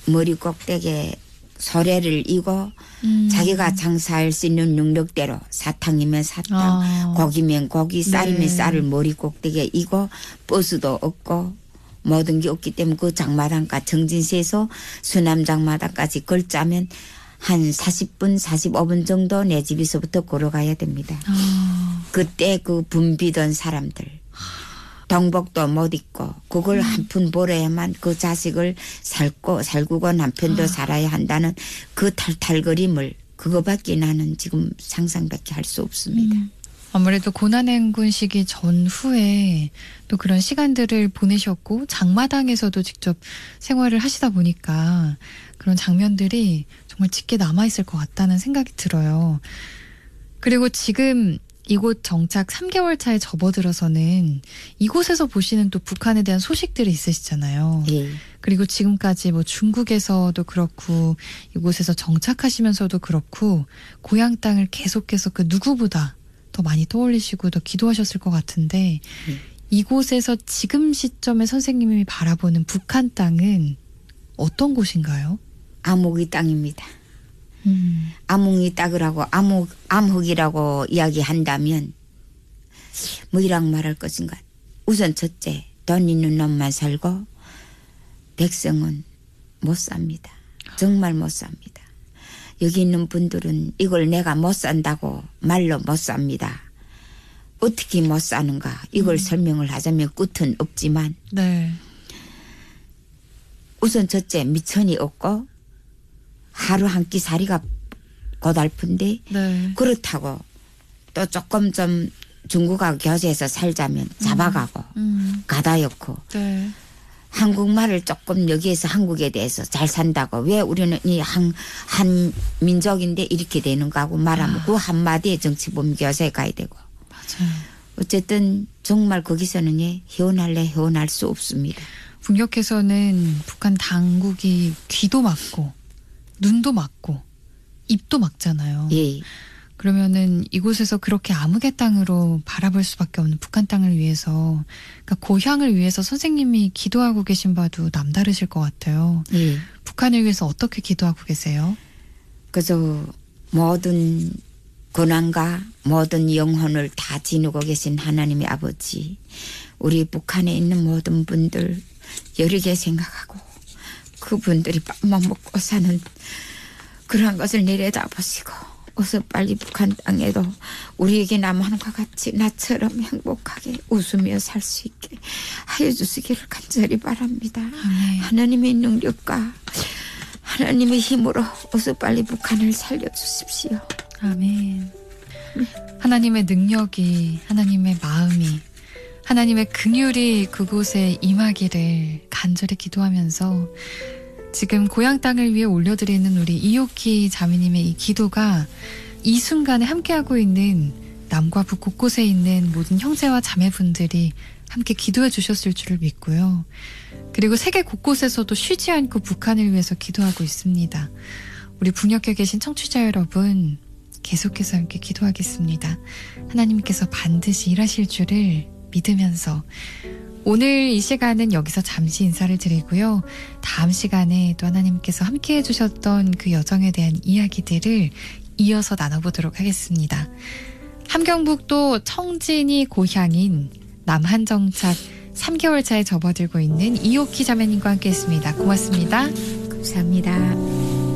머리 꼭대기에 소래를 이고 자기가 장사할 수 있는 능력대로 사탕이면 사탕, 고기면 고기, 쌀이면 쌀을 머리 꼭대기에 이고 버스도 없고 모든 게 없기 때문에 그 장마당까지 정진시에서 수남 장마당까지 걸자면 한 40분 45분 정도 내 집에서부터 걸어가야 됩니다. 그때 그 붐비던 사람들 동복도 못 입고 그걸 한 푼 벌어야만 그 자식을 살구고 남편도 살아야 한다는 그 탈탈거림을 그거밖에 나는 지금 상상밖에 할 수 없습니다. 아무래도 고난행군 시기 전후에 또 그런 시간들을 보내셨고 장마당에서도 직접 생활을 하시다 보니까 그런 장면들이 정말 짙게 남아있을 것 같다는 생각이 들어요. 그리고 지금 이곳 정착 3개월 차에 접어들어서는 이곳에서 보시는 또 북한에 대한 소식들이 있으시잖아요. 예. 그리고 지금까지 뭐 중국에서도 그렇고 이곳에서 정착하시면서도 그렇고 고향 땅을 계속해서 그 누구보다 더 많이 떠올리시고 더 기도하셨을 것 같은데 이곳에서 지금 시점에 선생님이 바라보는 북한 땅은 어떤 곳인가요? 암흑의 땅입니다. 암흑이 땅이라고 암흑이라고 이야기한다면 뭐이랑 말할 것인가. 우선 첫째 돈 있는 놈만 살고 백성은 못 삽니다. 정말 못 삽니다. 여기 있는 분들은 이걸 내가 못 산다고 말로 못 삽니다. 어떻게 못 사는가 이걸 설명을 하자면 끝은 없지만 네. 우선 첫째 미천이 없고 하루 한 끼 살이가 고달픈데 네. 그렇다고 또 조금 좀 중국하고 교제해서 살자면 잡아가고 가다였고 네. 한국말을 조금 여기에서 한국에 대해서 잘 산다고 왜 우리는 이 한 민족인데 이렇게 되는가 하고 말하면 그 한마디에 정치 범교사에 가야 되고 맞아요. 어쨌든 정말 거기서는 헤어날 수 없습니다. 북녘에서는 북한 당국이 귀도 막고 눈도 막고 입도 막잖아요. 예. 그러면은 이곳에서 그렇게 암흑의 땅으로 바라볼 수밖에 없는 북한 땅을 위해서 그러니까 고향을 위해서 선생님이 기도하고 계신 바도 남다르실 것 같아요. 예. 북한을 위해서 어떻게 기도하고 계세요? 그래서 모든 고난과 모든 영혼을 다 지니고 계신 하나님의 아버지 우리 북한에 있는 모든 분들 여러 개 생각하고 그분들이 밥만 먹고 사는 그런 것을 내려다보시고 어서 빨리 북한 땅에도 우리에게 남한과 같이 나처럼 행복하게 웃으며 살 수 있게 하여 주시기를 간절히 바랍니다. 아멘. 하나님의 능력과 하나님의 힘으로 어서 빨리 북한을 살려주십시오. 아멘. 하나님의 능력이 하나님의 마음이 하나님의 긍휼이 그곳에 임하기를 간절히 기도하면서 지금 고향 땅을 위해 올려드리는 우리 이옥희 자매님의 이 기도가 이 순간에 함께하고 있는 남과 북 곳곳에 있는 모든 형제와 자매분들이 함께 기도해 주셨을 줄을 믿고요. 그리고 세계 곳곳에서도 쉬지 않고 북한을 위해서 기도하고 있습니다. 우리 북녘에 계신 청취자 여러분 계속해서 함께 기도하겠습니다. 하나님께서 반드시 일하실 줄을 믿으면서 오늘 이 시간은 여기서 잠시 인사를 드리고요. 다음 시간에 또 하나님께서 함께해 주셨던 그 여정에 대한 이야기들을 이어서 나눠보도록 하겠습니다. 함경북도 청진이 고향인 남한정착 3개월 차에 접어들고 있는 이옥희 자매님과 함께했습니다. 고맙습니다. 감사합니다.